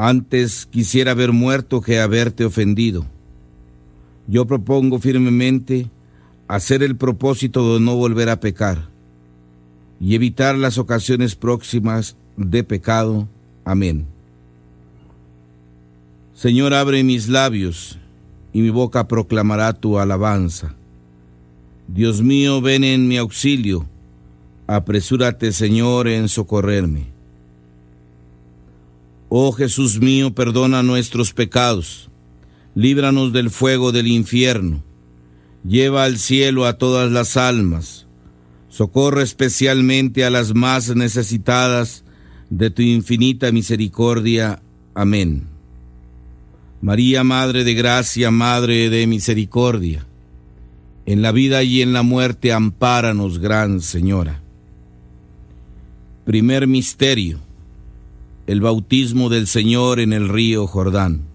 Antes quisiera haber muerto que haberte ofendido. Yo propongo firmemente hacer el propósito de no volver a pecar y evitar las ocasiones próximas de pecado. Amén. Señor, abre mis labios, y mi boca proclamará tu alabanza. Dios mío, ven en mi auxilio. Apresúrate, Señor, en socorrerme. Oh Jesús mío, perdona nuestros pecados. Líbranos del fuego del infierno. Lleva al cielo a todas las almas. Socorre especialmente a las más necesitadas de tu infinita misericordia. Amén. María, Madre de Gracia, Madre de Misericordia, en la vida y en la muerte, ampáranos, Gran Señora. Primer misterio: el bautismo del Señor en el río Jordán.